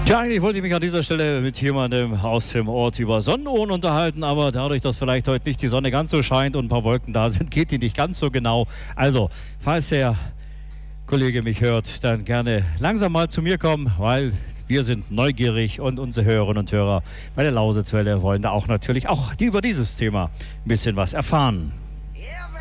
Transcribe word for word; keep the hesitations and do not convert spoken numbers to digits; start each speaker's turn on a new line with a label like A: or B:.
A: Ja, eigentlich wollte ich mich an dieser Stelle mit jemandem aus dem Ort über Sonnenuhren unterhalten, aber dadurch, dass vielleicht heute nicht die Sonne ganz so scheint und ein paar Wolken da sind, geht die nicht ganz so genau. Also, falls der Kollege mich hört, dann gerne langsam mal zu mir kommen, weil wir sind neugierig und unsere Hörerinnen und Hörer bei der Lausitzwelle wollen da auch natürlich auch die über dieses Thema ein bisschen was erfahren.
B: Yeah.